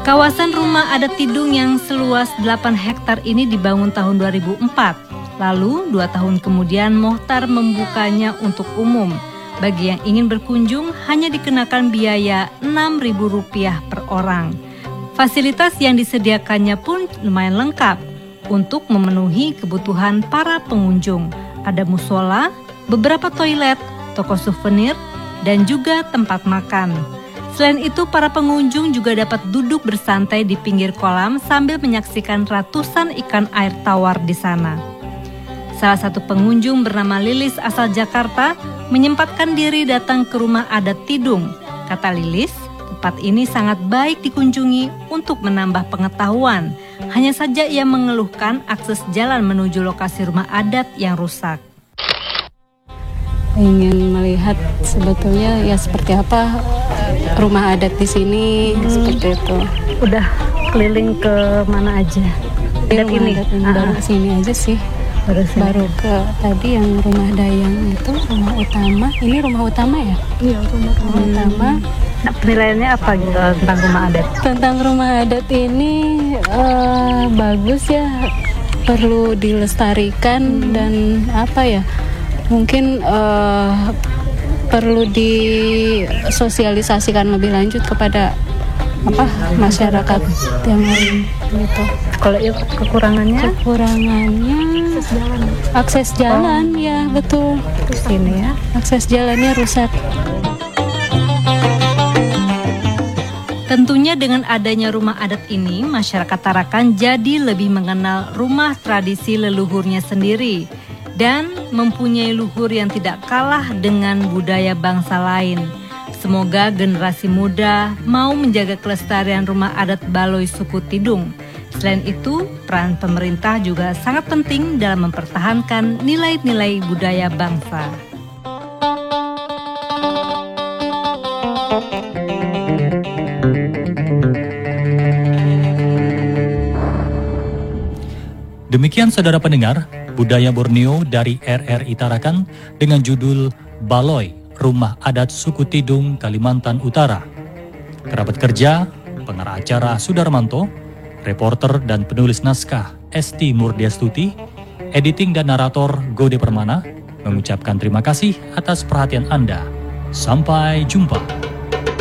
Kawasan rumah adat Tidung yang seluas 8 hektar ini dibangun tahun 2004. Lalu 2 tahun kemudian Mohtar membukanya untuk umum. Bagi yang ingin berkunjung hanya dikenakan biaya Rp6.000 per orang. Fasilitas yang disediakannya pun lumayan lengkap untuk memenuhi kebutuhan para pengunjung. Ada musola, beberapa toilet, toko souvenir, dan juga tempat makan. Selain itu, para pengunjung juga dapat duduk bersantai di pinggir kolam sambil menyaksikan ratusan ikan air tawar di sana. Salah satu pengunjung bernama Lilis asal Jakarta menyempatkan diri datang ke rumah adat Tidung. Kata Lilis, tempat ini sangat baik dikunjungi untuk menambah pengetahuan. Hanya saja ia mengeluhkan akses jalan menuju lokasi rumah adat yang rusak. Ingin melihat sebetulnya ya seperti apa rumah adat di sini, seperti itu. Udah keliling ke mana aja? Adat ini baru sini aja sih. Baru ke tadi yang rumah Dayang itu, rumah utama. Ini rumah utama ya? Iya, rumah utama. Nah, penilaiannya apa gitu tentang rumah adat? Tentang rumah adat ini bagus ya, perlu dilestarikan dan apa ya? Mungkin perlu disosialisasikan lebih lanjut kepada masyarakat yang lain gitu. Kalau kekurangannya akses jalan ya betul. Terus ini ya, akses jalannya rusak. Tentunya dengan adanya rumah adat ini, masyarakat Tarakan jadi lebih mengenal rumah tradisi leluhurnya sendiri dan mempunyai luhur yang tidak kalah dengan budaya bangsa lain. Semoga generasi muda mau menjaga kelestarian rumah adat Baloi suku Tidung. Selain itu, peran pemerintah juga sangat penting dalam mempertahankan nilai-nilai budaya bangsa. Demikian saudara pendengar, Budaya Borneo dari RRI Tarakan dengan judul Baloi, Rumah Adat Suku Tidung, Kalimantan Utara. Kerabat kerja, pengarah acara Sudarmanto, reporter dan penulis naskah Esti Murdiastuti, editing dan narator Gode Permana, mengucapkan terima kasih atas perhatian Anda. Sampai jumpa.